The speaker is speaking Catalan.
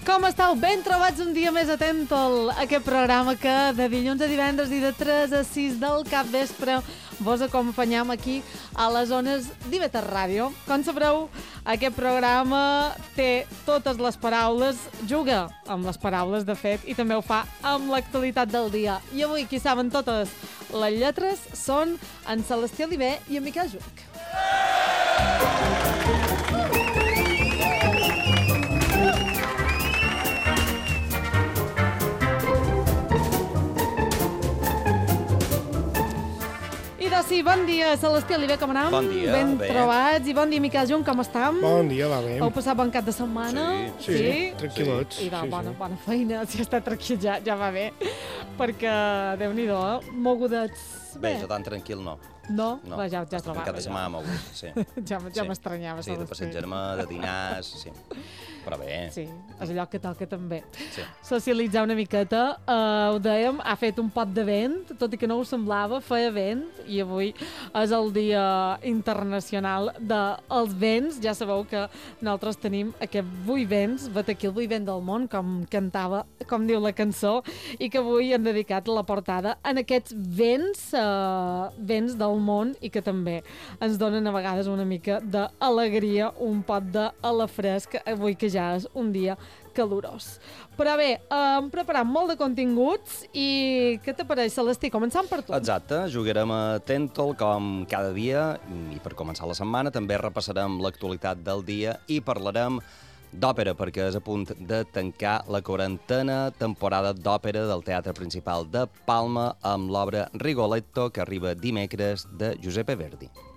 Com estàu? Ben trobats un dia més atentol a aquest programa que de dilluns a divendres i de 3 a 6 del capvespre vos acompanyam aquí a les zones d'IV3 Ràdio. Com sabreu, aquest programa té totes les paraules, juga amb les paraules, de fet, i també ho fa amb l'actualitat del dia. I avui, qui saben totes les lletres, són en Celestí Oliver i en Miquel Juc. Sí, bon dia, Celestí Oliver, com anem? Bon dia, ben bé. Trobats. I bon dia, Miquel Junt, com estem? Bon dia, va bé. Heu passat bon cap de setmana? Sí, tranquil·lots. I de bona feina, si està tranquil ja va bé, perquè, Déu-n'hi-do, mogudets. Bé, jo tan tranquil no. No? Va, ja trobava. Cada setmana mogut, sí. Ja m'estranyava. Sí, de passejar-me, de dinars, sí. Però bé. Sí, és allò que toca també. Sí. Socialitzar una miqueta. Ho dèiem, ha fet un pot de vent, tot i que no ho semblava, feia vent, i avui és el Dia Internacional dels Vents. Ja sabeu que nosaltres tenim aquest 8 vents, vet aquí el 8 vent del món, com cantava, com diu la cançó, i que avui hem dedicat la portada en aquests vents, vents del món, i que també ens donen a vegades una mica d'alegria, un pot d'ala fresc, avui que ja és un dia calorós. Però bé, hem preparat molt de continguts i què t'apareix, Celestí? Començant per tu. Exacte, jugarem a Tentol com cada dia i per començar la setmana també repassarem l'actualitat del dia i parlarem d'òpera, perquè és a punt de tancar la 40a temporada d'òpera del Teatre Principal de Palma amb l'obra Rigoletto, que arriba dimecres, de Giuseppe Verdi.